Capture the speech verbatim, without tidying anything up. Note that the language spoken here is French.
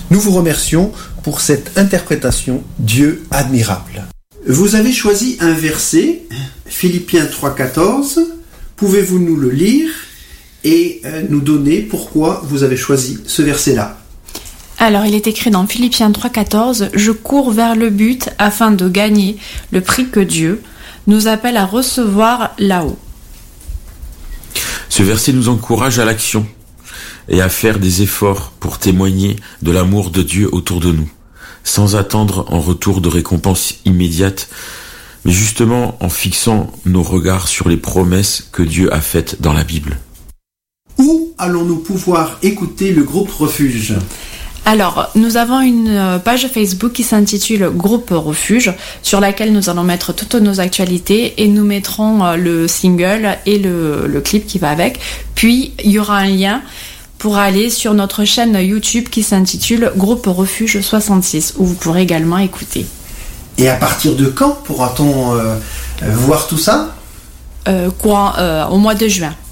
Nous vous remercions pour cette interprétation Dieu admirable. Vous avez choisi un verset, Philippiens trois quatorze. Pouvez-vous nous le lire et nous donner pourquoi vous avez choisi ce verset-là? Alors, il est écrit dans Philippiens trois quatorze, « Je cours vers le but afin de gagner le prix que Dieu nous appelle à recevoir là-haut. » Ce verset nous encourage à l'action et à faire des efforts pour témoigner de l'amour de Dieu autour de nous, sans attendre en retour de récompense immédiate, mais justement en fixant nos regards sur les promesses que Dieu a faites dans la Bible. Où allons-nous pouvoir écouter le groupe Refuge ? Alors, nous avons une page Facebook qui s'intitule Groupe Refuge, sur laquelle nous allons mettre toutes nos actualités et nous mettrons le single et le, le clip qui va avec. Puis, il y aura un lien pour aller sur notre chaîne YouTube qui s'intitule Groupe Refuge soixante-six, où vous pourrez également écouter. Et à partir de quand pourra-t-on euh, voir tout ça ? euh, courant, euh, Au mois de juin.